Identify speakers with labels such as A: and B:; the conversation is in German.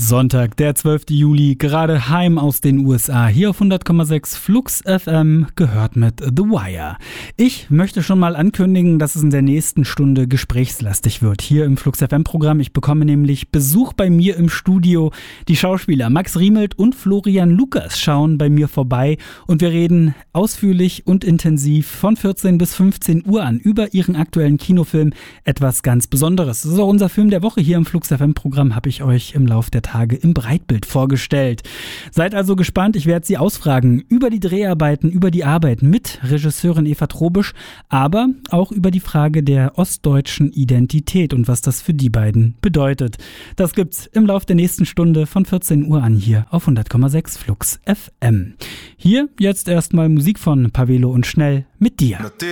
A: Sonntag, der 12. Juli, gerade heim aus den USA, hier auf 100,6 Flux FM, gehört mit The Wire. Ich möchte schon mal ankündigen, dass es in der nächsten Stunde gesprächslastig wird, hier im Flux FM Programm. Ich bekomme nämlich Besuch bei mir im Studio. Die Schauspieler Max Riemelt und Florian Lukas schauen bei mir vorbei und wir reden ausführlich und intensiv von 14 bis 15 Uhr an über ihren aktuellen Kinofilm Etwas ganz Besonderes. Das ist auch unser Film der Woche hier im Flux FM Programm, habe ich euch im Laufe der Tage im Breitbild vorgestellt. Seid also gespannt, ich werde Sie ausfragen über die Dreharbeiten, über die Arbeit mit Regisseurin Eva Trobisch, aber auch über die Frage der ostdeutschen Identität und was das für die beiden bedeutet. Das gibt's im Laufe der nächsten Stunde von 14 Uhr an hier auf 100,6 Flux FM. Hier jetzt erstmal Musik von Pavelo und Schnell mit dir.